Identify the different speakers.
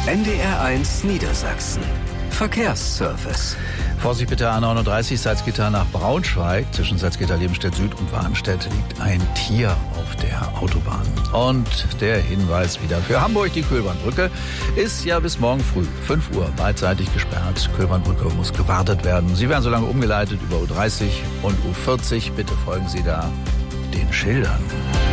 Speaker 1: NDR1 Niedersachsen. Verkehrsservice.
Speaker 2: Vorsicht bitte, A39 Salzgitter nach Braunschweig. Zwischen Salzgitter, Lebenstedt Süd und Warnstedt liegt ein Tier auf der Autobahn. Und der Hinweis wieder für Hamburg, die Köhlbahnbrücke ist ja bis morgen früh 5 Uhr beidseitig gesperrt. Köhlbahnbrücke muss gewartet werden. Sie werden so lange umgeleitet über U30 und U40. Bitte folgen Sie da den Schildern.